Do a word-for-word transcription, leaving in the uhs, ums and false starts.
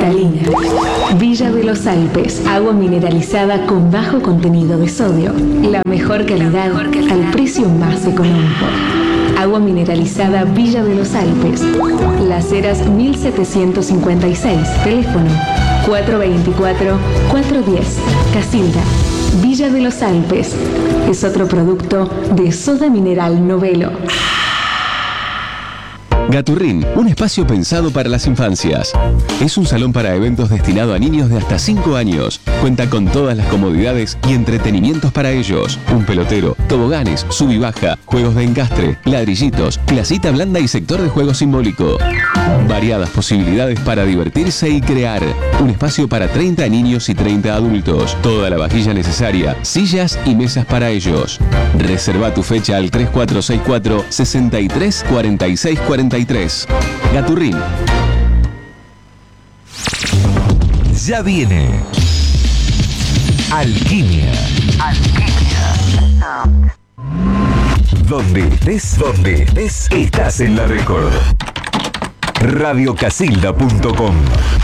cristalina. Villa de los Alpes, agua mineralizada con bajo contenido de sodio. La mejor calidad al precio más económico. Agua mineralizada Villa de los Alpes. Las Heras mil setecientos cincuenta y seis. Teléfono cuatro veinticuatro, cuatro diez. Casilda. Villa de los Alpes. Es otro producto de Soda Mineral Novelo. Gaturrín, un espacio pensado para las infancias. Es un salón para eventos destinado a niños de hasta cinco años. Cuenta con todas las comodidades y entretenimientos para ellos. Un pelotero, toboganes, sub y baja, juegos de encastre, ladrillitos, clasita blanda y sector de juego simbólico. Variadas posibilidades para divertirse y crear. Un espacio para treinta niños y treinta adultos. Toda la vajilla necesaria, sillas y mesas para ellos. Reserva tu fecha al tres cuatro seis cuatro, sesenta y tres, cuarenta y seis cuarenta y tres. Gaturrín. Ya viene Alquimia. Alquimia. Donde estés, donde estés, estás en la Record. radio casilda punto com